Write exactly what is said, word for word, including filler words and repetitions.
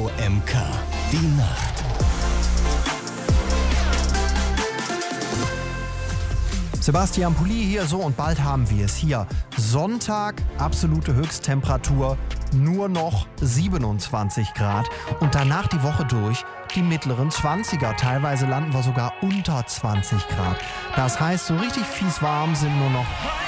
Radio M K. Die Nacht. Sebastian Pulli hier, so, und bald haben wir es hier. Sonntag, absolute Höchsttemperatur, nur noch siebenundzwanzig Grad. Und danach die Woche durch die mittleren zwanziger. Teilweise landen wir sogar unter zwanzig Grad. Das heißt, so richtig fies warm sind nur noch